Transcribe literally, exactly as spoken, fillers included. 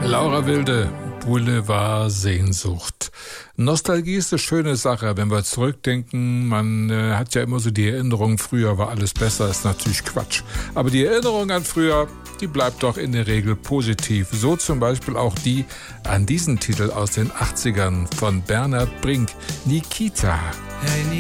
Laura Wilde, Boulevard Sehnsucht. Nostalgie ist eine schöne Sache, wenn wir zurückdenken. Man äh, hat ja immer so die Erinnerung, früher war alles besser, ist natürlich Quatsch. Aber die Erinnerung an früher, die bleibt doch in der Regel positiv. So zum Beispiel auch die an diesen Titel aus den achtzigern von Bernhard Brink, Nikita. Hey